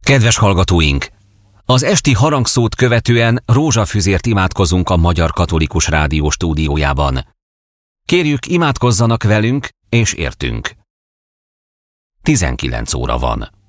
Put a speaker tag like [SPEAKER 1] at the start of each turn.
[SPEAKER 1] Kedves hallgatóink! Az esti harangszót követően rózsafüzért imádkozunk a Magyar Katolikus Rádió stúdiójában. Kérjük, imádkozzanak velünk és értünk. 19 óra van.